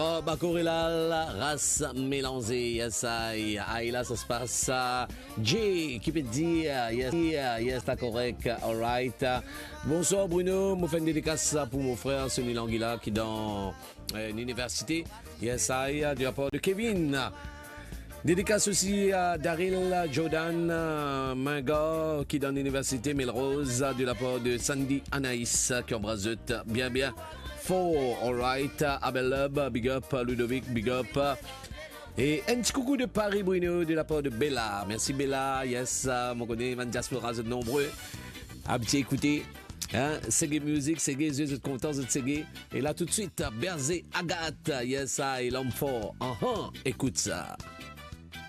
Oh, Bakorilal, race mélangée, yes, là, ça se passe. Jay, qui peut dire, yes, t'as correct, alright. Bonsoir Bruno, je fais une dédicace pour mon frère Sonny Languila qui est dans l'université, yes, de la part de Kevin. Dédicace aussi à Daryl Jordan Manga qui est dans l'université Melrose de la part de Sandy Anaïs qui embrasse bien. Four, alright, Abel Lub, big up, Ludovic, big up. Et un petit coucou de Paris Bruno de la part de Bella. Merci Bella, yes, mon connaît, Van Diaspora, vous êtes nombreux. Habitué écouter. Hein, Segé Music, Segé, vous êtes contents de Segé. Et là tout de suite, Berzé Agathe, yes, et l'homme fort. Écoute ça.